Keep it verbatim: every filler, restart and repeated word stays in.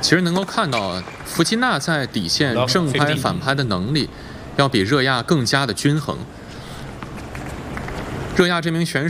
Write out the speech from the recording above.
其实能够看到福奇纳在底线正拍反拍的能力，要比热亚更加的均衡。热亚这名选